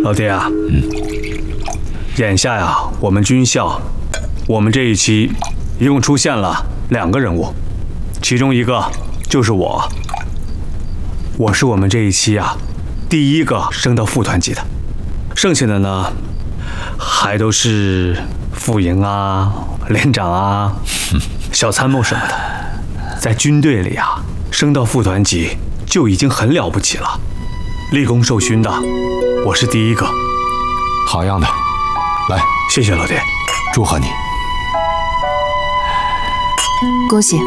老爹啊，眼下呀，我们军校，我们这一期一共出现了2个人物，其中一个就是我。我是我们这一期啊第一个升到副团级的，剩下的呢还都是副营啊、连长啊、小参谋什么的。在军队里啊，升到副团级就已经很了不起了，立功受勋的，我是第一个。 好样的，来， 谢谢老爹， 祝贺你。 恭喜。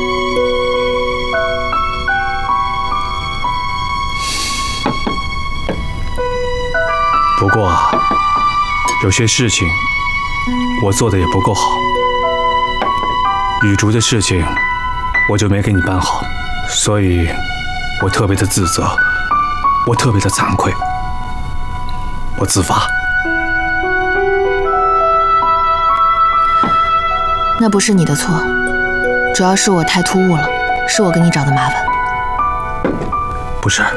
不过啊，有些事情我做的也不够好，雨竹的事情我就没给你办好，所以我特别的自责，我特别的惭愧，我自罚。 那不是你的错，主要是我太突兀了，是我给你找的麻烦。 不是，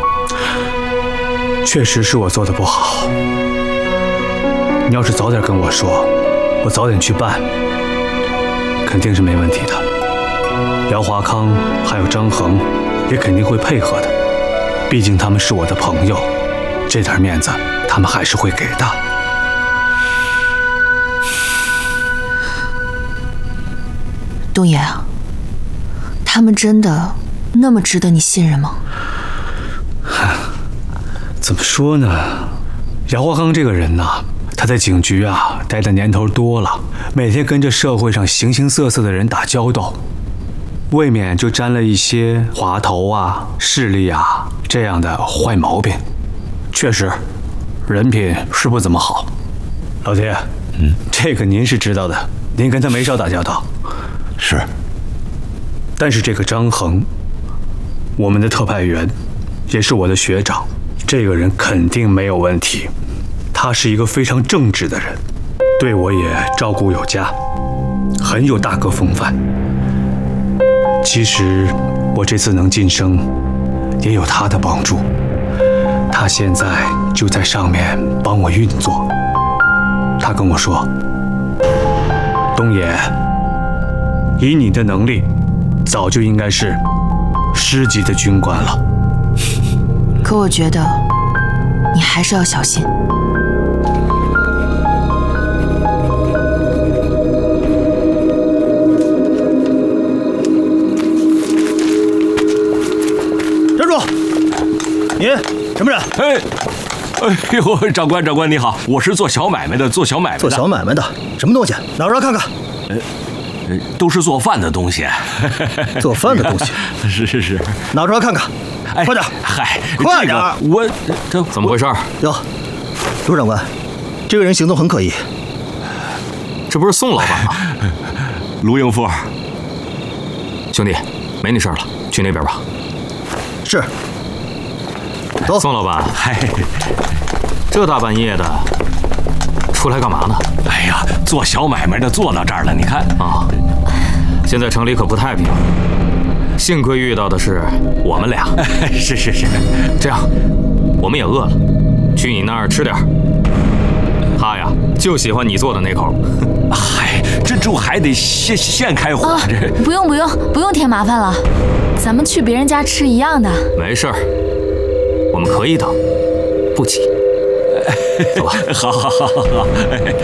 确实是我做的不好。你要是早点跟我说，我早点去办，肯定是没问题的。姚华康还有张恒也肯定会配合的，毕竟他们是我的朋友，这点面子他们还是会给的。 东野啊，他们真的那么值得你信任吗？ 怎么说呢？姚华康这个人呐，他在警局啊待的年头多了，每天跟着社会上形形色色的人打交道，未免就沾了一些滑头啊、势力啊这样的坏毛病。确实，人品是不怎么好。老爹，这个您是知道的，您跟他没少打交道。 是。 但是这个张恒，我们的特派员，也是我的学长，这个人肯定没有问题。他是一个非常正直的人，对我也照顾有加，很有大哥风范。其实我这次能晋升，也有他的帮助。他现在就在上面帮我运作。他跟我说：“东野，以你的能力，早就应该是师级的军官了。” 可我觉得你还是要小心。 站住！你什么人？ 哎呦，长官你好，我是做小买卖的。 做小买卖的，什么东西？拿出来看看。 都是做饭的东西。 做饭的东西？ 是。 拿出来看看。快点！ 嗨， 快点！ 我这怎么回事？ 哟，卢长官，这个人行踪很可疑。 这不是宋老板吗？ 卢应富， 兄弟，没你事了，去那边吧。 是。走。 宋老板， 嗨， 这大半夜的，出来干嘛呢？ 哎呀，做小买卖的坐到这儿了，你看啊，现在城里可不太平。幸亏遇到的是我们俩。 是， 这样，我们也饿了，去你那儿吃点。他呀，就喜欢你做的那口。 嗨，这还得现开火。这不用添麻烦了，咱们去别人家吃一样的。 没事儿，我们可以等，不急。走吧。 好。